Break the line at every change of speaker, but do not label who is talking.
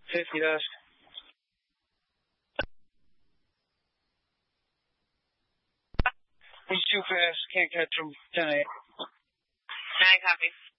50 dust. He's too fast. Can't catch him. 10-8.
9 copy.